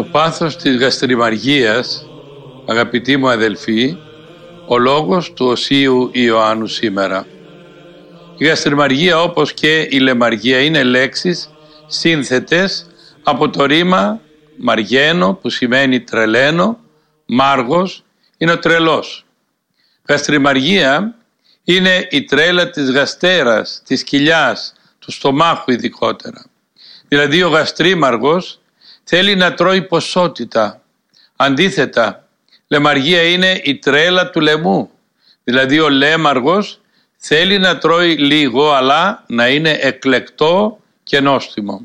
πάθος της γαστριμαργίας, αγαπητοί μου αδελφοί, ο λόγος του Οσίου Ιωάννου σήμερα. Η γαστριμαργία, όπως και η λαιμαργία, είναι λέξεις σύνθετες από το ρήμα μαργαίνω, που σημαίνει τρελαίνω, μάργος είναι ο τρελός. Γαστριμαργία είναι η τρέλα της γαστέρας, της κοιλιάς, του στομάχου ειδικότερα. Δηλαδή ο γαστρίμαργος θέλει να τρώει ποσότητα. Αντίθετα, λαιμαργία είναι η τρέλα του λαιμού. Δηλαδή ο λαίμαργος θέλει να τρώει λίγο, αλλά να είναι εκλεκτό και νόστιμο.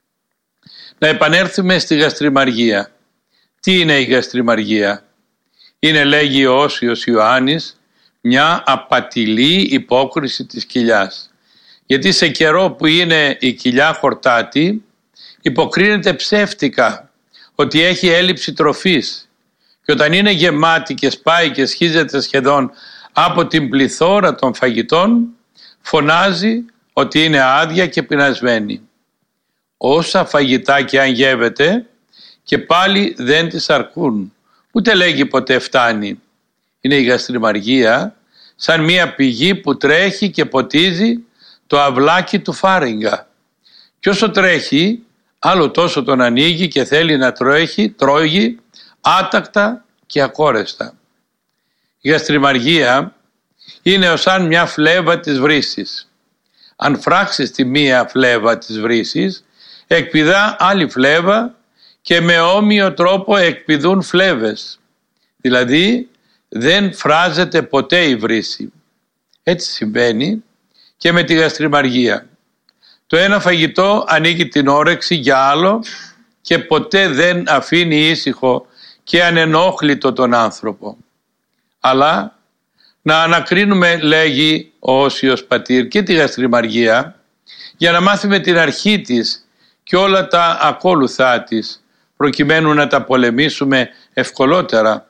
Να επανέλθουμε στη γαστριμαργία. Τι είναι η γαστριμαργία? Είναι, λέγει ο Όσιος Ιωάννης, μια απατηλή υπόκριση της κοιλιάς. Γιατί σε καιρό που είναι η κοιλιά χορτάτη, υποκρίνεται ψεύτικα ότι έχει έλλειψη τροφής, και όταν είναι γεμάτη και σπάει και σχίζεται σχεδόν από την πληθώρα των φαγητών, φωνάζει ότι είναι άδεια και πεινασμένη. Όσα φαγητά και αν γεύεται, και πάλι δεν της αρκούν, ούτε λέγει ποτέ φτάνει. Είναι η γαστριμαργία σαν μια πηγή που τρέχει και ποτίζει το αυλάκι του φάριγγα. Και όσο τρέχει, άλλο τόσο τον ανοίγει και θέλει να τρώγει άτακτα και ακόρεστα. Η γαστριμαργία είναι σαν μια φλέβα της βρύσης. Αν φράξεις τη μία φλέβα της βρύσης, εκπηδά άλλη φλέβα και με όμοιο τρόπο εκπηδούν φλέβες. Δηλαδή δεν φράζεται ποτέ η βρύση. Έτσι συμβαίνει και με τη γαστριμαργία. Το ένα φαγητό ανοίγει την όρεξη για άλλο και ποτέ δεν αφήνει ήσυχο και ανενόχλητο τον άνθρωπο. Αλλά να ανακρίνουμε, λέγει ο Όσιος Πατήρ, και τη γαστριμαργία για να μάθουμε την αρχή της και όλα τα ακόλουθά της, προκειμένου να τα πολεμήσουμε ευκολότερα.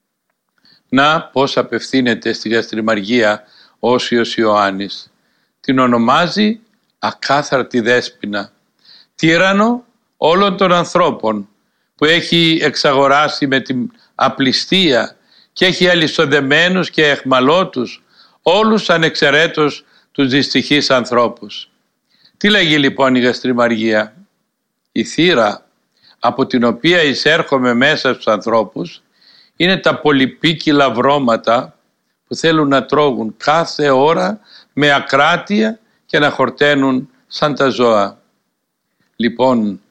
Να πώς απευθύνεται στη γαστριμαργία ο Όσιος Ιωάννης. Την ονομάζει ακάθαρτη δέσποινα, τύραννο όλων των ανθρώπων, που έχει εξαγοράσει με την απληστία και έχει αλυσοδεμένους και εχμαλώτους όλους ανεξαιρέτως τους δυστυχείς ανθρώπους. Τι λέγει λοιπόν η γαστριμαργία? Η θύρα από την οποία εισέρχομαι μέσα στους ανθρώπους είναι τα πολυπίκυλα βρώματα που θέλουν να τρώγουν κάθε ώρα με ακράτεια και να χορταίνουν σαν τα ζώα. Λοιπόν,